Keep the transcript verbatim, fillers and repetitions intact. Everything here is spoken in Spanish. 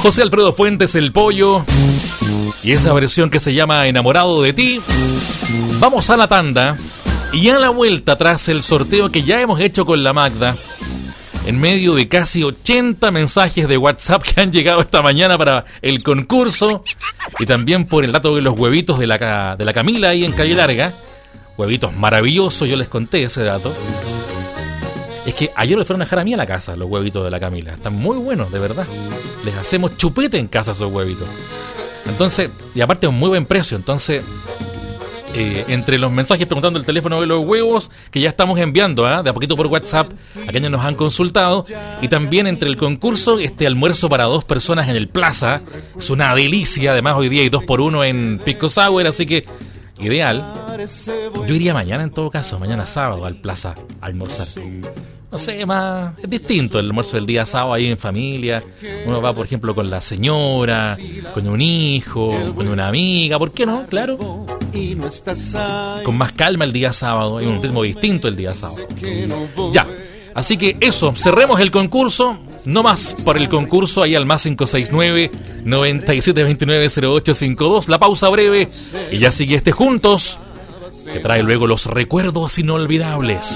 José Alfredo Fuentes, El Pollo, y esa versión que se llama Enamorado de ti. Vamos a la tanda y a la vuelta, tras el sorteo que ya hemos hecho con la Magda, en medio de casi ochenta mensajes de WhatsApp que han llegado esta mañana para el concurso, y también por el dato de los huevitos de la, de la Camila ahí en Calle Larga. Huevitos maravillosos, yo les conté ese dato. Es que ayer me fueron a dejar a mí a la casa los huevitos de la Camila. Están muy buenos, de verdad. Les hacemos chupete en casa esos huevitos. Entonces, y aparte un muy buen precio. Entonces, eh, entre los mensajes preguntando el teléfono de los huevos que ya estamos enviando, ¿eh? de a poquito por WhatsApp a quienes nos han consultado, y también entre el concurso, este almuerzo para dos personas en el Plaza. Es una delicia. Además, hoy día hay dos por uno en Pisco Sour, así que ideal. Yo iría mañana en todo caso, mañana sábado al Plaza a almorzar. No sé, más es distinto el almuerzo del día sábado ahí en familia. Uno va, por ejemplo, con la señora, con un hijo, con una amiga, ¿por qué no? Claro. Con más calma el día sábado, hay un ritmo distinto el día sábado. Ya, así que eso, cerremos el concurso. No más por el concurso, ahí al más cinco seis nueve, noventa y siete veintinueve, cero ocho cincuenta y dos. La pausa breve y ya sigue este Juntos, que trae luego los recuerdos inolvidables.